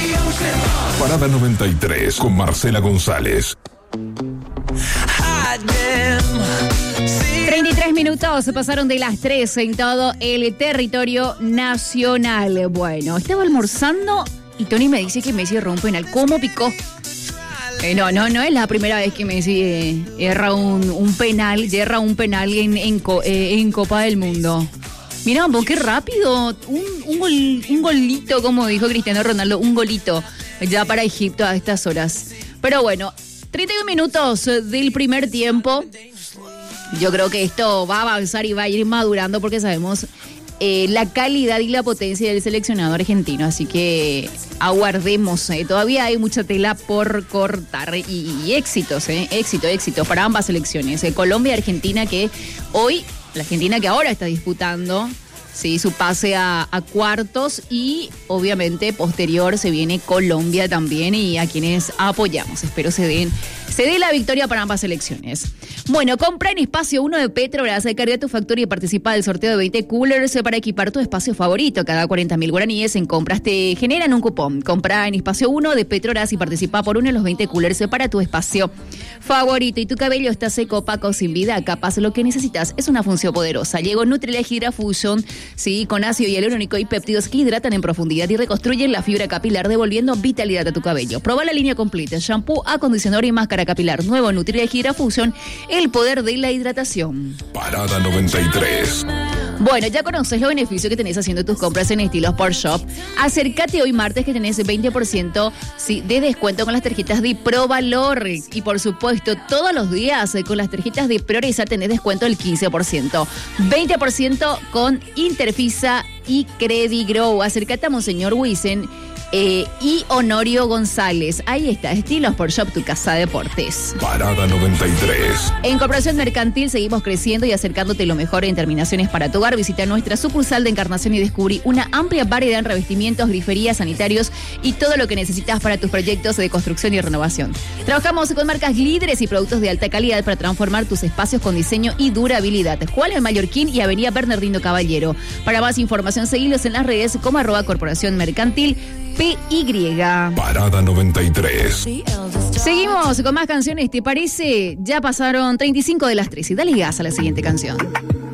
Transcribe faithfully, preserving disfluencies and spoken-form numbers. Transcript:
Parada noventa y tres con Marcela González. treinta y tres minutos se pasaron de las tres en todo el territorio nacional. Bueno, estaba almorzando y Tony me dice que Messi erró un penal. ¿Cómo picó? Eh, no, no, no es la primera vez que Messi eh, erra un, un penal, yerra un penal en, en, eh, en Copa del Mundo. Mira, vos qué rápido. Un, un, gol, un golito, como dijo Cristiano Ronaldo, un golito ya para Egipto a estas horas. Pero bueno, treinta y un minutos del primer tiempo. Yo creo que esto va a avanzar y va a ir madurando porque sabemos eh, la calidad y la potencia del seleccionado argentino. Así que aguardemos. Eh. Todavía hay mucha tela por cortar y, y éxitos, eh. éxito, éxito para ambas selecciones. Eh, Colombia y Argentina, que hoy, la Argentina que ahora está disputando sí, su pase a, a cuartos, y obviamente posterior se viene Colombia también, y a quienes apoyamos. Espero se den se dé la victoria para ambas selecciones. Bueno, compra en Espacio uno de Petrobras, carga tu factura y participa del sorteo de veinte coolers para equipar tu espacio favorito. Cada cuarenta mil guaraníes en compras te generan un cupón. Compra en Espacio uno de Petrobras y participa por uno de los veinte coolers para tu espacio favorito. Y tu cabello está seco, opaco, sin vida, capaz lo que necesitas es una función poderosa. Llegó Nutrilite Hydra Fusion, sí, con ácido hialurónico y péptidos que hidratan en profundidad y reconstruyen la fibra capilar, devolviendo vitalidad a tu cabello. Proba la línea completa: shampoo, acondicionador y máscara capilar. Nuevo Nutrilite Hydra Fusion, el poder de la hidratación. Parada noventa y tres. Bueno, ya conoces los beneficios que tenés haciendo tus compras en Estilo Sport Shop. Acércate hoy martes que tenés veinte por ciento sí, de descuento con las tarjetas de ProValor. Y por supuesto, todos los días con las tarjetas de Prioresa tenés descuento del quince por ciento. veinte por ciento con Interfisa y Credigrow. Acércate a Monseñor Wiesen eh, y Honorio González. Ahí está, Estilo Sport Shop, tu casa de deportes. Parada noventa y tres. En Corporación Mercantil seguimos creciendo y acercándote lo mejor en terminaciones para tu hogar. Visita nuestra sucursal de Encarnación y descubrí una amplia variedad en revestimientos, griferías, sanitarios y todo lo que necesitas para tus proyectos de construcción y renovación. Trabajamos con marcas líderes y productos de alta calidad para transformar tus espacios con diseño y durabilidad. Juan el Mallorquín y Avenida Bernardino Caballero. Para más información, seguilos en las redes como arroba Corporación Mercantil P Y. Parada noventa y tres. Seguimos con más canciones, ¿te parece? Ya pasaron treinta y cinco de las tres y dale gas a la siguiente canción.